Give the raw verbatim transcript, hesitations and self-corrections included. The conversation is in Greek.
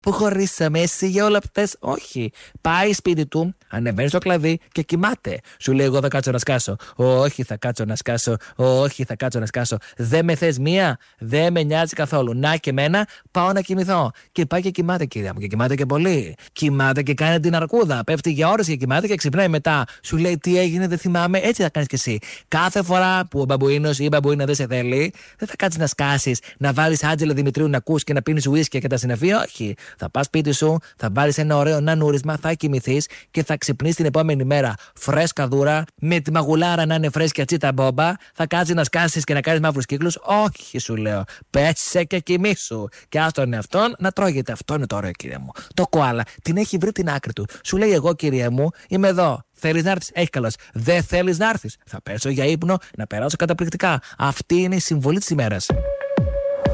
που χωρίσαμε εσύ για όλα αυτές. Όχι. Πάει σπίτι του, ανεβαίνει στο κλαδί και κοιμάται. Σου λέει: εγώ θα κάτσω να σκάσω. Όχι, θα κάτσω να σκάσω. Όχι, θα κάτσω να σκάσω. Δεν με θες μία, δεν με νοιάζει καθόλου. Να και εμένα, πάω να κοιμηθώ. Και πάει και κοιμάται, κυρία μου, και κοιμάται και πολύ. Κοιμάται και κάνει την αρκούδα. Πέφτει για ώρες και κοιμάται και ξυπνάει μετά. Σου λέει: τι έγινε, δεν θυμάμαι. Έτσι θα κάνεις κι εσύ. Κάθε φορά που ο μπαμπουίνος ή η μπαμπουίνα δεν σε θέλει, δεν θα κάτσεις να σκάσεις, να βάλεις Άντζελο Δημητρίου να ακούς και να πίνεις ουίσκια και τα συναφή. Όχι. Θα πας σπίτι σου, θα βάλεις ένα ωραίο νανούρισμα, θα κοιμηθείς και θα ξυπνείς την επόμενη μέρα φρέσκα δούρα, με τη μαγουλάρα να είναι φρέσκια τσίτα μπόμπα. Θα κάτσεις να σκάσεις και να κάνεις μαύρους κύκλους. Όχι, σου λέω. Πέσε και κοιμήσου. Και ας τον εαυτόν να τρώγεται. Αυτό είναι το ωραίο, κυρία μου. Το κοάλα την έχει βρει την άκρη του. Σου λέει: εγώ, κυρία μου, είμαι εδώ. Θέλεις να έρθεις? Έχει καλώς. Δεν θέλεις να έρθεις? Θα πέσω για ύπνο, να περάσω καταπληκτικά. Αυτή είναι η συμβολή της ημέρας.